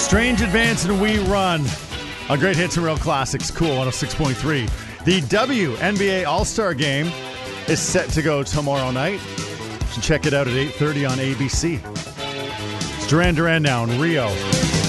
Strange Advance and We Run. A great hits and real classics. Cool 106.3. The WNBA All-Star Game is set to go tomorrow night. You should check it out at 8:30 on ABC. It's Duran Duran now in Rio.